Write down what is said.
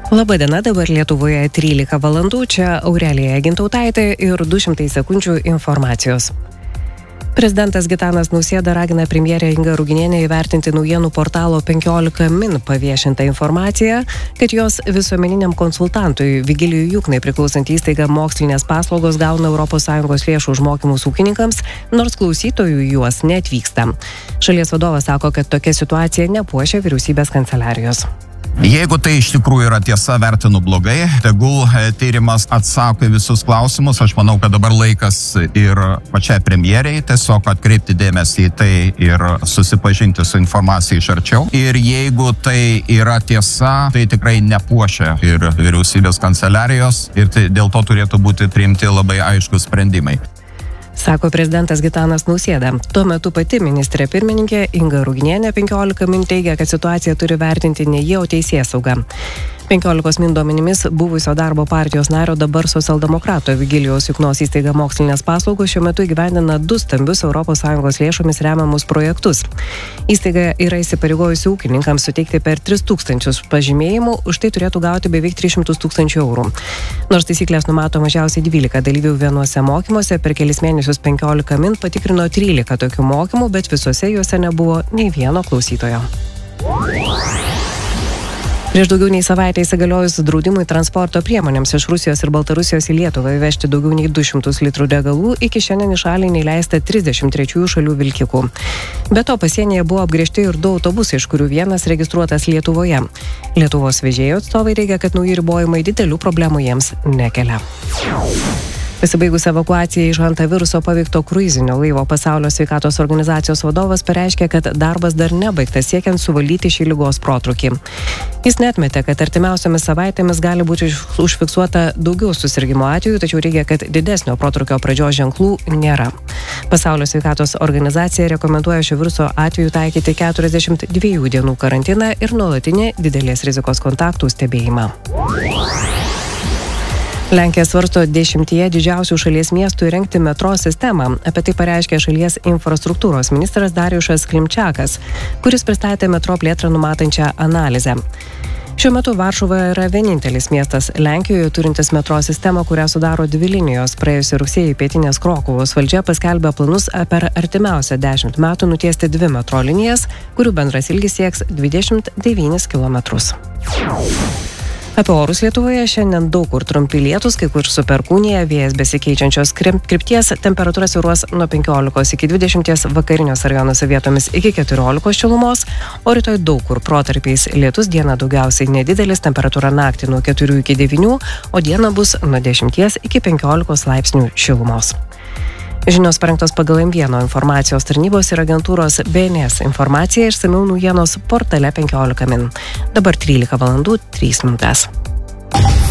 Labadiena, dabar Lietuvoje 13 valandų, čia Aurelija Gintautaitė ir 200 sekundžių informacijos. Prezidentas Gitanas Nausėda ragina premjerę Ingą Ruginienę įvertinti naujienų portalo 15 min paviešintą informaciją, kad jos visuomeniniam konsultantui Vigilijui Juknai priklausantį įstaigą Mokslinės paslaugos gauna ES lėšų už mokymus ūkininkams, nors klausytojų juos neatvyksta. Šalies vadovas sako, kad tokia situacija nepuošia vyriausybės kanceliarijos. Jeigu tai iš tikrųjų yra tiesa, vertinu blogai, tegul tyrimas atsako į visus klausimus. Aš manau, kad dabar laikas ir pačiai premjeriai tiesiog atkreipti dėmesį į tai ir susipažinti su informacija iš arčiau. Ir jeigu tai yra tiesa, tai tikrai nepuošia ir vyriausybės kanceliarijos ir tai dėl to turėtų būti priimti labai aiškus sprendimai. Sako prezidentas Gitanas Nausėda. Tuo metu pati ministrė pirmininkė Inga Ruginienė 15 min teigia, kad situaciją turi vertinti ne jie, o teisėsauga. 15 min duomenimis buvusio darbo partijos nario, dabar socialdemokrato Vigilijaus Juknos įstaiga Mokslinės paslaugos šiuo metu įgyvendina 2 stambius ES lėšomis remiamus projektus. Įstaiga yra įsipareigojusi ūkininkams suteikti per 3000 pažymėjimų, už tai turėtų gauti beveik 300 000 eurų. Nors taisyklės numato mažiausiai 12 dalyvių vienuose mokymuose, per kelis mėnesius 15 min patikrino 13 tokių mokymų, bet visuose juose nebuvo nei vieno klausytojo. Prieš daugiau nei savaitę įsigaliojus draudimui transporto priemonėms iš Rusijos ir Baltarusijos į Lietuvą įvežti daugiau nei 200 litrų degalų, iki šiandien į šalį neįleista 33 šalių vilkikų. Be to, pasienyje buvo apgręžti ir 2 autobusai, iš kurių vienas registruotas Lietuvoje. Lietuvos vežėjų atstovai teigia, kad nauji ribojimai didelių problemų jiems nekelia. Pasibaigus evakuacijai iš hantaviruso paveikto kruizinio laivo Pasaulio sveikatos organizacijos vadovas pareiškė, kad darbas dar nebaigtas siekiant suvaldyti šį ligos protrūkį. Jis neatmetė, kad artimiausiomis savaitėmis gali būti užfiksuota daugiau susirgimo atvejų, tačiau reikia, kad didesnio protrūkio pradžios ženklų nėra. Pasaulio sveikatos organizacija rekomenduoja šio viruso atveju taikyti 42 dienų karantiną ir nuolatinį didelės rizikos kontaktų stebėjimą. Lenkija svarsto 10 didžiausių šalies miestų įrengti metro sistemą. Apie tai pareiškė šalies infrastruktūros ministras Darijušas Klimčiakas, kuris pristatė metro plėtrą numatančią analizę. Šiuo metu Varšuva yra vienintelis miestas Lenkijoje turintis metro sistemą, kurią sudaro 2 linijos. Praėjusį rugsėjį pietinės Krokuvos valdžia paskelbė planus per artimiausią 10 metų nutiesti 2 metro linijas, kurių bendras ilgis sieks 29 kilometrus. Apie orus Lietuvoje šiandien daug kur trumpi lietūs, kai kur su perkūnija, vėjas besikeičiančios krypties, temperatūra svyruos nuo 15 iki 20, vakariniuose rajonuose vietomis iki 14 šilumos, o rytoj daug kur protarpiais lietus, dieną daugiausiai nedidelis, temperatūra naktį nuo 4 iki 9, o dieną bus nuo 10 iki 15 laipsnių šilumos. Žinios parengtos pagal M1 informacijos tarnybos ir agentūros BNS informacija, išsamiau naujienos portale 15 min. Dabar 13 valandų 3 minutės.